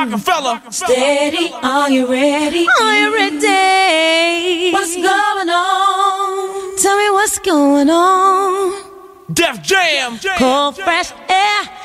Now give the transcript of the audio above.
Rockefeller. Steady, are you ready? Are you ready? What's going on? Tell me what's going on. Def Jam. Cold, fresh air.